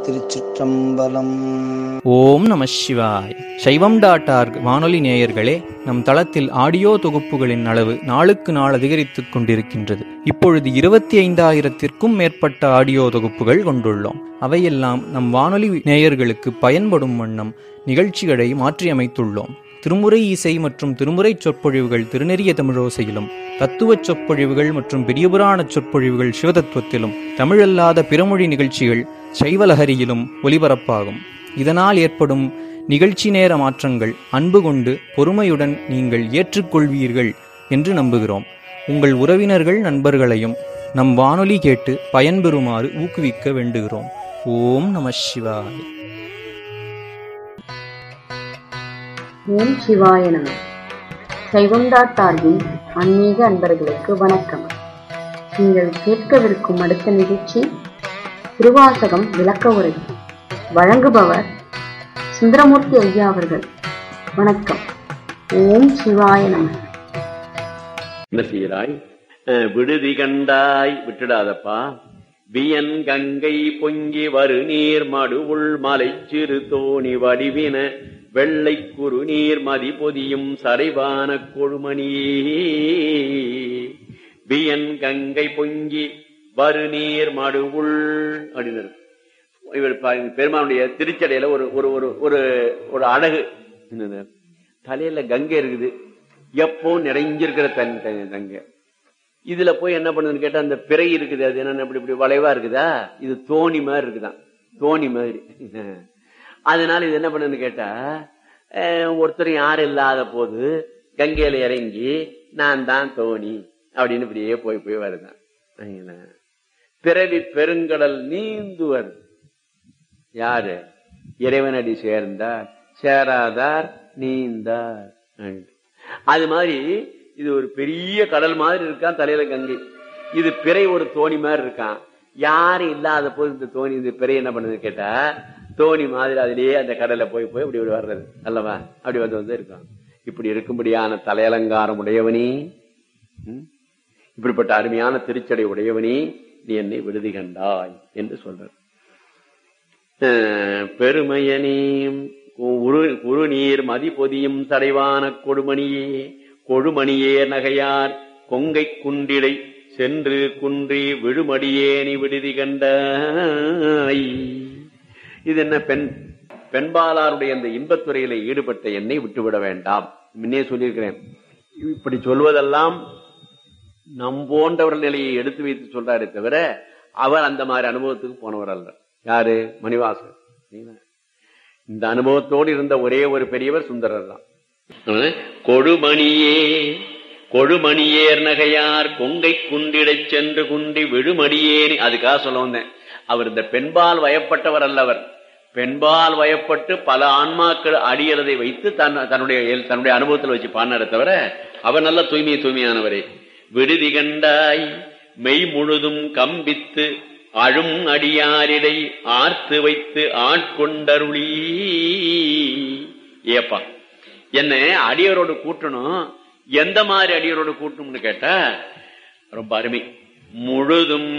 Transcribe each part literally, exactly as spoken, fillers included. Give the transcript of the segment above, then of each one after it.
திருச்சிற்றம்பலம். ஓம் நம சிவாய். சைவம் டாட் ஆர்க் வானொலி நேயர்களே, நம் தளத்தில் ஆடியோ தொகுப்புகளின் அளவு நாளுக்கு நாள் அதிகரித்துக் கொண்டிருக்கின்றது. இப்பொழுது இருபத்தி ஐந்தாயிரத்திற்கும் மேற்பட்ட ஆடியோ தொகுப்புகள் கொண்டுள்ளோம். அவையெல்லாம் நம் வானொலி நேயர்களுக்கு பயன்படும் வண்ணம் நிகழ்ச்சிகளை மாற்றியமைத்துள்ளோம். திருமுறை இசை மற்றும் திருமுறை சொற்பொழிவுகள் திருநெறிய தமிழோசையிலும், தத்துவச் சொற்பொழிவுகள் மற்றும் பெரியபுராண சொற்பொழிவுகள் சிவதத்துவத்திலும், தமிழல்லாத பிறமொழி நிகழ்ச்சிகள் சைவலஹரியிலும் ஒலிபரப்பாகும். இதனால் ஏற்படும் நிகழ்ச்சி நேர மாற்றங்கள் அன்பு கொண்டு பொறுமையுடன் நீங்கள் ஏற்றுக்கொள்வீர்கள் என்று நம்புகிறோம். உங்கள் உறவினர்கள் நண்பர்களையும் நம் வானொலி கேட்டு பயன்பெறுமாறு ஊக்குவிக்க வேண்டுகிறோம். ஓம் நம சிவாய. ஓம் சிவாய நம. சைவம் டாட் ஆர்கின் ஆன்மீக அன்பர்களுக்கு வணக்கம். நீங்கள் கேட்கவிருக்கும் அடுத்த நிகழ்ச்சி திருவாசகம் விளக்க உரை. வழங்குபவர் சுந்தரமூர்த்தி ஐயா அவர்கள். வணக்கம். ஓம் சிவாய நம. என்ன செய்கிறாய்? விடுதி கண்டாய், விட்டுடாதப்பா. வியன் கங்கை பொங்கி வரு நீர் மடுவுள் மலை சிறு தோணி வடிவின வெள்ளை குறு நீர் மதி பொதியும் சரைவான கொழுமணியே. வியன் கங்கை பொங்கி வரு நீர் மடுவுள் அப்படின்னு இவர் பெருமானுடைய திருச்சடையில ஒரு ஒரு ஒரு ஒரு அழகு. தலையில கங்கை இருக்குது, எப்போ நிறைஞ்சிருக்கிற தன் கங்கை. இதுல போய் என்ன பண்ணுதுன்னு கேட்டா, அந்த பிறை இருக்குது, அது என்ன இப்படி இப்படி வளைவா இருக்குதா, இது தோணி மாதிரி இருக்குதான், தோணி மாதிரி. அதனால இது என்ன பண்ணுன்னு கேட்டா, ஒருத்தர் யாரும் இல்லாத போது கங்கையில இறங்கி நான் தான் தோணி அப்படின்னு இப்படியே போய் போய் வருதான். பிறவி பெருங்கடல் நீந்துவர் யாரு? இறைவனடி சேர்ந்தார், சேராதார் நீந்தார். அது மாதிரி இது ஒரு பெரிய கடல் மாதிரி இருக்கான், தலையில கங்கை. இது பிறை ஒரு தோணி மாதிரி இருக்கான். யாரும் இல்லாத போது இந்த தோணி, இந்த பிறை என்ன பண்ணுது கேட்டா, தோணி மாதிரி அதிலேயே அந்த கடல்ல போய் போய் இப்படி இப்படி வர்றது அல்லவா, அப்படி வந்து வந்து இருக்கான். இப்படி இருக்கும்படியான தலையலங்காரம் உடையவனே, இப்படிப்பட்ட அருமையான திருச்சடை உடையவனே, நீ என்னை விடுதி கண்டாய் என்று சொல்ற. பெருமையனே குறு நீர் மதி பொதியும் சடைவான கொடுமணியே, கொழுமணியே நகையார் கொங்கை குண்டிடை சென்று குன்றி விழுமடியே நீ விடுதி கண்டாய். இது என்ன? பெண் பெண்பாலாருடைய அந்த இன்பத்துறையில ஈடுபட்ட என்னை விட்டுவிட வேண்டாம். முன்னே சொல்லியிருக்கிறேன். இப்படி சொல்வதெல்லாம் நம் போன்றவர்கள் நிலையை எடுத்து வைத்து சொல்றாரு தவிர, அவர் அந்த மாதிரி அனுபவத்துக்கு போனவர் அல்ல. யாரு? மணிவாசகர். இந்த அனுபவத்தோடு இருந்த ஒரே ஒரு பெரியவர் சுந்தரர் தான். கொடுமணியே கொழுமணியேர் நகையார் கொங்கை குண்டிடை சென்று குண்டி விழுமடியேனி. அதுக்காக சொல்ல வந்தேன், அவர் இந்த பெண்பால் வயப்பட்டவர் அல்லவர். பெண்பால் வயப்பட்டு பல ஆன்மாக்கள் அடியறதை வைத்து தன் தன்னுடைய தன்னுடைய அனுபவத்தில் வச்சு பாடினாரே தவிர, அவர் நல்ல தூய்மை தூய்மையானவரே. விடுதி கண்டாய் மெய் முழுதும் கம்பித்து அழும் அடியாரிடை ஆர்த்து வைத்து ஆட்கொண்டருளி. ஏப்பா, என்ன அடியரோடு கூட்டணும், எந்த மாதிரி அடியரோடு கூட்டணும்னு கேட்டா, ரொம்ப அருமை. முழுதும்,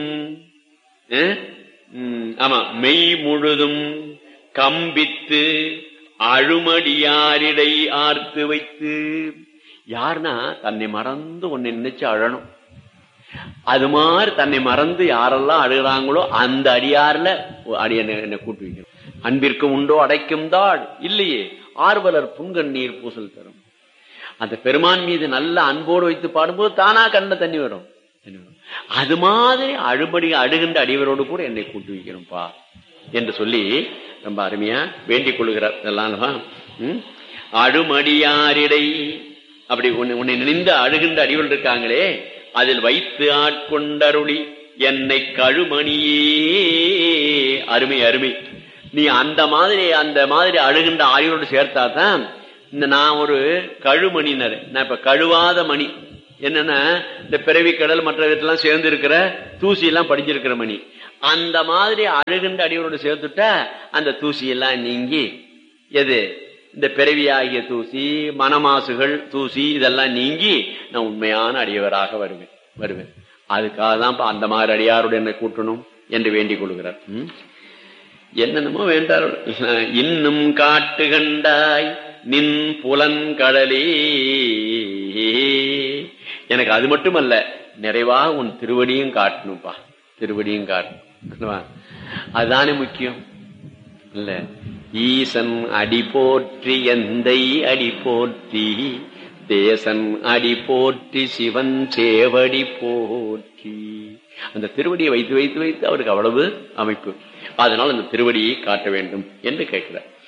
ஆமா, மெய் முழுதும் கம்பித்து அழுமடியாரிடை ஆர்த்து வைத்து. யாருன்னா தன்னை மறந்து உன்னை நினைச்சு அழணும். அது மாதிரி தன்னை மறந்து யாரெல்லாம் அழுகிறாங்களோ அந்த அடியார்ல அடிய என்ன கூட்டு வைக்கணும். அன்பிற்கு உண்டோ அடைக்கும் தாள் இல்லையே, ஆர்வலர் புங்கண்ணீர் பூசல் தரும். அந்த பெருமான் மீது நல்ல அன்போடு வைத்து பாடும்போது தானா கண்ண தண்ணி வரும். அது மாதிரி அழுபடி அழுகின்ற அடிவரோடு கூட என்னை கூட்டு வைக்கணும்பா என்று சொல்லி ரொம்ப அருமையா வேண்டிக் கொள்கிறார். இதெல்லாம் அழுமடியாரிடை அப்படி உன்னை உன்னை நினைந்து அழுகின்ற அடிவர்கள் இருக்காங்களே, அதில் வைத்து ஆட்கொண்டருளி என்னை கழுமணியே. அருமை அருமை. நீ அந்த மாதிரி அந்த மாதிரி அழுகின்ற ஆய்வோடு சேர்த்தாதான் இந்த நான் ஒரு கழுமணினர். நான் இப்ப கழுவாத மணி என்னன்னா, இந்த பிறவி கடல் மற்ற வீட்டெல்லாம் சேர்ந்து இருக்கிற தூசி எல்லாம் படிஞ்சிருக்கிற மணி. அந்த மாதிரி அழுகின்ற அடியோடு சேர்த்துட்டா அந்த தூசி எல்லாம் நீங்கி, எது இந்த பிறவியாகிய தூசி, மனமாசுகள் தூசி இதெல்லாம் நீங்கி நான் உண்மையான அடியவராக வருவேன் வருவேன் அதுக்காக தான் அந்த மாதிரி அடியாரோடு என்னை கூட்டணும் என்று வேண்டிக் கொள்கிறார். என்னென்னமோ வேண்டார். இன்னும் காட்டு கண்டாய் நின் புலன்கடலே, எனக்கு அது மட்டும் அல்ல, நிறைவாக உன் திருவடியும் காட்டணும்பா, திருவடியும் காட்டணும். அதுதானே முக்கியம் இல்ல. ஈசன் அடி போற்றி எந்தை அடி போற்றி, தேசன் அடி போற்றி சிவன் சேவடி போற்றி. அந்த திருவடியை வைத்து வைத்து வைத்து அவருக்கு அவ்வளவு அமைப்பு. அதனால் அந்த திருவடியை காட்ட வேண்டும் என்று கேட்கிறார்.